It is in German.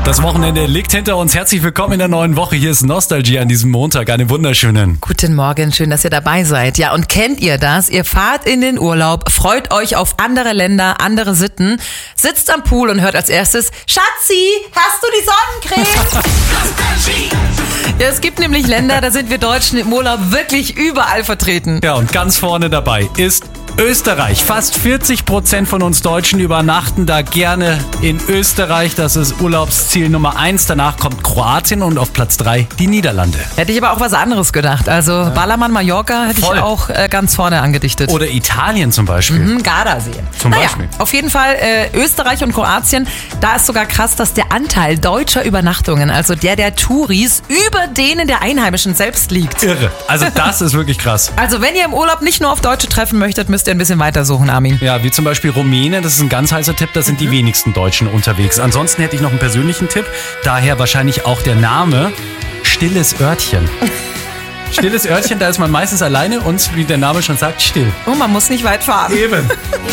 Das Wochenende liegt hinter uns. Herzlich willkommen in der neuen Woche. Hier ist Nostalgie an diesem Montag. Einen wunderschönen. Guten Morgen, schön, dass ihr dabei seid. Ja, und kennt ihr das? Ihr fahrt in den Urlaub, freut euch auf andere Länder, andere Sitten, sitzt am Pool und hört als erstes: Schatzi, hast du die Sonnencreme? Ja, es gibt nämlich Länder, da sind wir Deutschen im Urlaub wirklich überall vertreten. Ja, und ganz vorne dabei ist Österreich. Fast 40% von uns Deutschen übernachten da gerne in Österreich. Das ist Urlaubsziel Nummer 1. Danach kommt Kroatien und auf Platz 3 die Niederlande. Hätte ich aber auch was anderes gedacht. Also Ballermann Mallorca hätte Voll. ich auch ganz vorne angedichtet. Oder Italien zum Beispiel. Gardasee. Zum Beispiel. Auf jeden Fall Österreich und Kroatien, da ist sogar krass, dass der Anteil deutscher Übernachtungen, also der Touris, über denen der Einheimischen selbst liegt. Irre. Also das ist wirklich krass. Also wenn ihr im Urlaub nicht nur auf Deutsche treffen möchtet, müsst ihr ein bisschen weitersuchen, Armin. Ja, wie zum Beispiel Rumänien, das ist ein ganz heißer Tipp, da sind die wenigsten Deutschen unterwegs. Ansonsten hätte ich noch einen persönlichen Tipp, daher wahrscheinlich auch der Name Stilles Örtchen. Stilles Örtchen, da ist man meistens alleine und wie der Name schon sagt, still. Oh, man muss nicht weit fahren. Eben.